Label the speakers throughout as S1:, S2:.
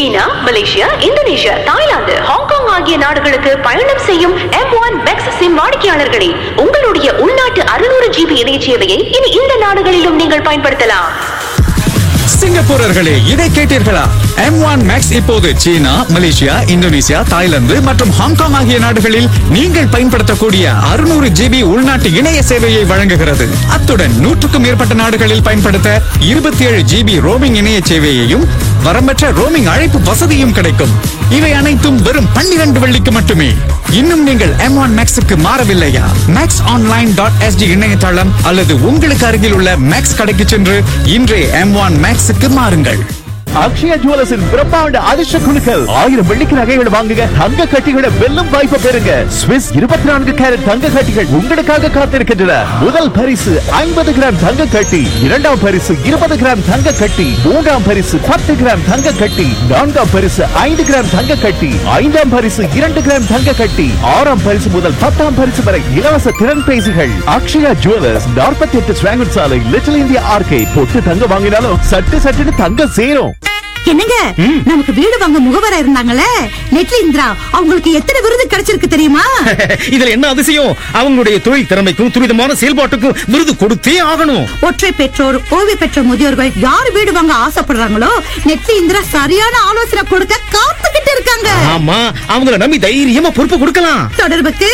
S1: சீனா, Malaysia, Indonesia, Thailand, Hong Kong ஆகிய நாடுகளுக்கு பயணம் செய்யும் M1 Max சிம் வாடிக்கையாளர்களே, உங்களுடைய உள்நாட்டு 600 GB இணைய சேவையை இனி இந்த நாடுகளிலும் நீங்கள் பயன்படுத்தலாம்.
S2: சிங்கப்பூரர்களே, இதை கேட்டீர்களா? M1 Max இப்போது சீனா, மலேசியா, இந்தோனேசியா, தாய்லாந்து மற்றும் ஹாங்காங் ஆகிய நாடுகளில் நீங்கள் பயன்படுத்தக்கூடிய 600 GB உள்நாட்டு இணைய சேவையை வழங்குகிறது. அத்துடன் 100க்கும் மேற்பட்ட நாடுகளில் பயன்படுத்த 27 GB ரோமிங் இணைய சேவையையும் வரம்பற்ற ரோமிங் அழைப்பு வசதியும் கிடைக்கும். இவை அனைத்தும் வெறும் 12 வெள்ளிக்கு மட்டுமே. இன்னும் நீங்கள் M1 Maxக்கு மாறவில்லையா? maxonline.sg இணையதளம் அல்லது உங்களுக்கு அருகில் உள்ள மேக்ஸ் கடைக்கு சென்று இன்றே M1 Maxக்கு மாறுங்கள்.
S3: அக்ஷயா ஜுவல்லர்ஸின் பிரம்மாண்ட அதிர்ஷ்ட குழுக்கள் 1000 வெள்ளிக்கு நகைகளை வாங்குங்க, தங்க கட்டிகளை வெல்லும் வாய்ப்பை பெறுங்க. ஸ்விஸ் 24 கேரட் தங்க கட்டிகள் உங்களுக்காக காத்திருக்கின்றன. முதல் பரிசு 50 கிராம் தங்க கட்டி, இரண்டாம் பரிசு 20 கிராம் தங்க கட்டி, மூன்றாம் பரிசு 10 கிராம் தங்க கட்டி, நான்காம் பரிசு 5 கிராம் தங்க கட்டி, ஐந்தாம் பரிசு 2 கிராம் தங்க கட்டி, ஆறாம் பரிசு முதல் 10ஆம் பரிசு வரை இலவச திறன் பேசிகள். அக்ஷயா ஜுவல்லர்ஸ் 48 ஸ்வாங்கட் சாலை, லிட்டில் இந்தியா ஆர்கேட். பொட்டு தங்க வாங்கினாலும் சட்டு தங்க சேரும்.
S4: என்னங்க, நமக்கு வீடு வாங்க முகவரா இருந்தாங்களே நெட்லி இந்திரா, அவங்களுக்கு எத்தனை விருது கிடைச்சிருக்கு தெரியுமா?
S5: இதுல என்ன அதிசயம்? அவங்களுடைய தொழில் திறமைக்கும் துரிதமான செயல்பாட்டுக்கும் விருது கொடுத்தே ஆகணும்.
S4: ஒற்றை பெற்றோர், ஓய்வு பெற்ற முதியோர்கள் யார் வீடு வாங்க ஆசைப்படுறாங்களோ நெட்லி இந்திரா சரியான ஆலோசனை கொடுக்க காத்துக்கிட்டு இருக்காங்க.
S5: ஆமா, அவங்கள நம்பி தைரியமா பொறுப்பு கொடுக்கலாம்.
S4: தொடர்புக்கு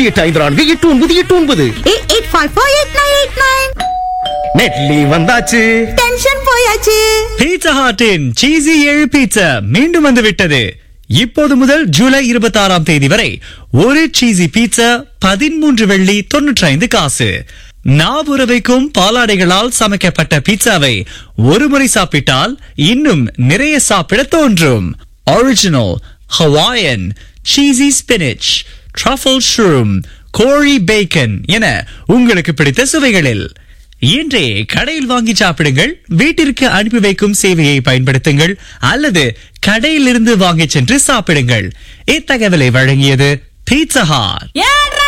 S5: 8854
S4: 88548989.
S5: நெட்லி வந்தாச்சு,
S4: டென்ஷன் போயாச்சு.
S6: பீட்சா ஹாட்டின் சீசி 7 பீட்சா மீண்டும் வந்து விட்டது. இப்போது முதல் ஜூலை 26ஆம் தேதி வரை ஒரு சீசி பீட்சா 13 வெள்ளி 95 காசு. நாவுற வைக்கும் பாலாடைகளால் சமைக்கப்பட்ட பீட்சாவை ஒரு முறை சாப்பிட்டால் இன்னும் நிறைய சாப்பிட தோன்றும். Original Hawaiian, சீசி spinach, truffle shroom, கோழி பேக்கன் என உங்களுக்கு பிடித்த சுவைகளில் இன்றே கடையில் வாங்கி சாப்பிடுங்கள். வீட்டிற்கு அனுப்பி வைக்கும் சேவையை பயன்படுத்துங்கள் அல்லது கடையிலிருந்து வாங்கி சென்று சாப்பிடுங்கள். இத்தகவலை வழங்கியது பீட்சா ஹாட்.